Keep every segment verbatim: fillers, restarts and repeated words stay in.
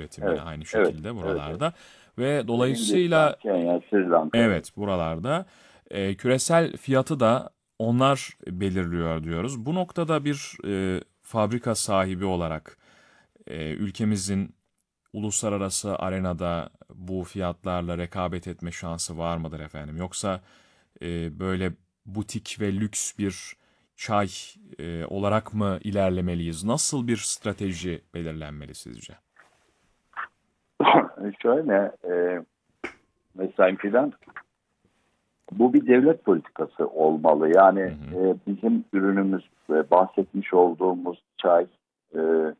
üretim yine Evet, aynı evet, şekilde evet, evet. buralarda. Ve Hindistan, dolayısıyla Kenya, Sri Lanka. Evet. evet buralarda e, küresel fiyatı da onlar belirliyor diyoruz. Bu noktada bir e, fabrika sahibi olarak e, ülkemizin uluslararası arenada bu fiyatlarla rekabet etme şansı var mıdır efendim? Yoksa e, böyle butik ve lüks bir çay e, olarak mı ilerlemeliyiz? Nasıl bir strateji belirlenmeli sizce? Şöyle, e, mesela filan bu bir devlet politikası olmalı. Yani Hı hı. e, bizim ürünümüz, e, bahsetmiş olduğumuz çay, e,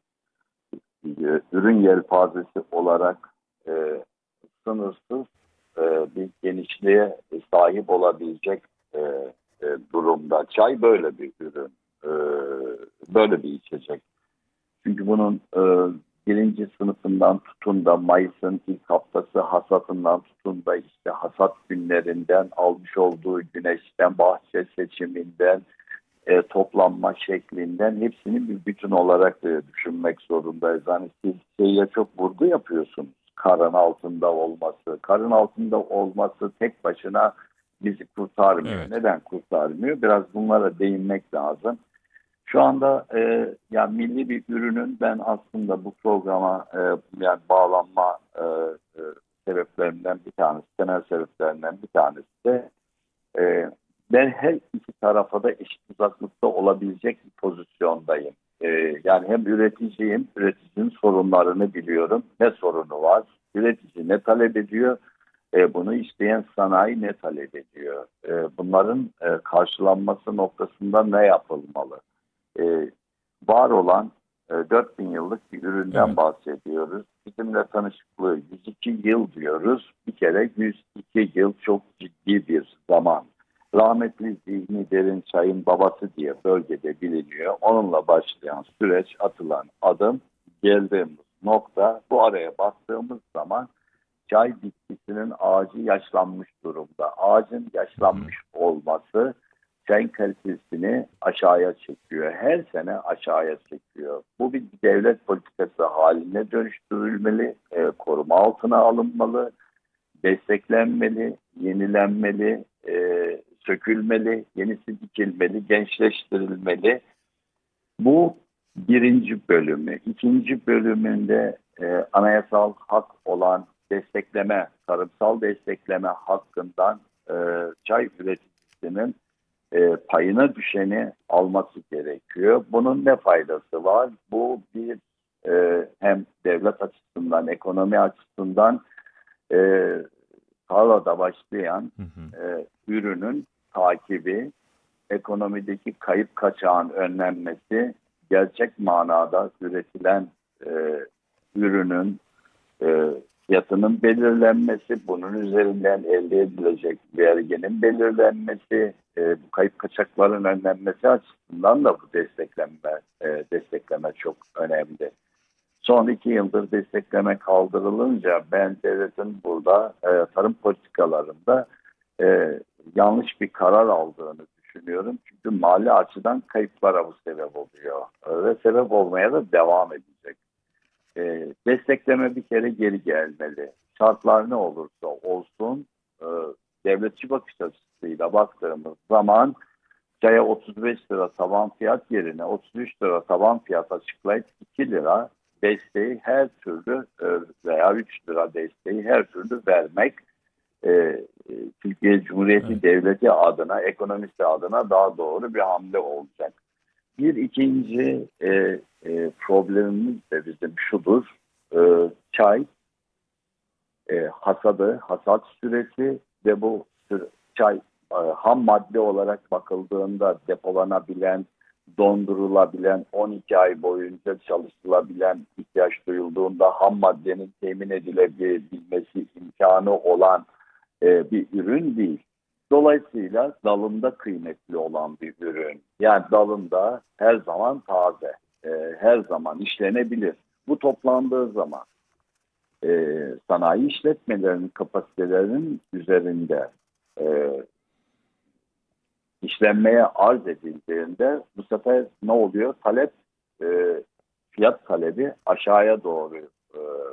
e, ürün yelpazesi olarak e, sınırsız e, bir genişliğe sahip olabilecek e, e, durumda. Çay böyle bir ürün, e, böyle bir içecek. Çünkü bunun e, birinci sınıfından tutun da Mayıs'ın ilk haftası hasatından tutun da işte hasat günlerinden almış olduğu güneşten, bahçe seçiminden, e, toplanma şeklinden hepsini bir bütün olarak e, düşünmek zorundayız. Hani siz şeye çok vurgu yapıyorsunuz. Karın altında olması. Karın altında olması tek başına bizi kurtarmıyor. Evet. Neden kurtarmıyor? Biraz bunlara değinmek lazım. Şu anda e, yani milli bir ürünün ben aslında bu programa e, yani bağlanma e, e, sebeplerinden bir tanesi, temel sebeplerinden bir tanesi de e, ben her iki tarafa da eşit uzaklıkta olabilecek bir pozisyondayım. E, yani hem üreticiyim, üreticinin sorunlarını biliyorum. Ne sorunu var? Üretici ne talep ediyor? E, bunu isteyen sanayi ne talep ediyor? E, bunların e, karşılanması noktasında ne yapılmalı? E, Var olan e, dört bin yıllık bir üründen Evet. bahsediyoruz. Bizimle tanışıklığı yüz iki yıl diyoruz. Bir kere yüz iki yıl çok ciddi bir zaman. Rahmetli Zihni Derinçay'ın babası diye bölgede biliniyor. Onunla başlayan süreç, atılan adım, geldiğimiz nokta, bu araya baktığımız zaman çay bitkisinin ağacı yaşlanmış durumda. Ağacın Hı hı. yaşlanmış olması çayın kalitesini aşağıya çekiyor. Her sene aşağıya çekiyor. Bu bir devlet politikası haline dönüştürülmeli, e, koruma altına alınmalı, desteklenmeli, yenilenmeli, e, sökülmeli, yenisi dikilmeli, gençleştirilmeli. Bu birinci bölümü. İkinci bölümünde e, anayasal hak olan destekleme, tarımsal destekleme hakkından e, çay üreticisinin e, payına düşeni alması gerekiyor. Bunun ne faydası var? Bu bir e, hem devlet açısından, ekonomi açısından e, tarlada başlayan Hı hı. e, ürünün takibi, ekonomideki kayıp kaçağın önlenmesi, gerçek manada üretilen e, ürünün e, fiyatının belirlenmesi, bunun üzerinden elde edilecek verginin belirlenmesi, e, bu kayıp kaçakların önlenmesi açısından da bu desteklenme, e, destekleme çok önemli. Son iki yıldır destekleme kaldırılınca ben devletin burada e, tarım politikalarında e, yanlış bir karar aldığını düşünüyorum. Çünkü mali açıdan kayıplara bu sebep oluyor. E, ve sebep olmaya da devam edecek. E, destekleme bir kere geri gelmeli. Şartlar ne olursa olsun e, devletçi bakış açısıyla baktığımız zaman çaya otuz beş lira taban fiyat yerine otuz üç lira taban fiyat açıklayıp iki lira desteği her türlü e, veya üç lira desteği her türlü vermek e, e, Türkiye Evet. Cumhuriyeti Devleti adına, ekonomisi adına daha doğru bir hamle olacak. Bir ikinci e, e, problemimiz de bizim şudur. E, Çay e, hasadı, hasat süresi ve bu sü- çay e, ham madde olarak bakıldığında depolanabilen, dondurulabilen, on iki ay boyunca çalışılabilen, ihtiyaç duyulduğunda ham maddenin temin edilebilmesi imkanı olan e, bir ürün değil. Dolayısıyla dalında kıymetli olan bir ürün. Yani dalında her zaman taze, e, her zaman işlenebilir. Bu toplandığı zaman e, sanayi işletmelerinin kapasitelerinin üzerinde e, işlenmeye arz edildiğinde bu sefer ne oluyor? Talep, e, fiyat talebi aşağıya doğru e,